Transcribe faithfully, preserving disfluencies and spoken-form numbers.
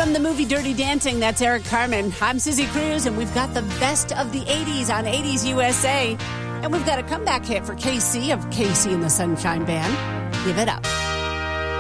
From the movie Dirty Dancing, that's Eric Carmen. I'm Susie Cruz, and we've got the best of the eighties on eighties U S A. And we've got a comeback hit for K C of K C and the Sunshine Band. Give it up.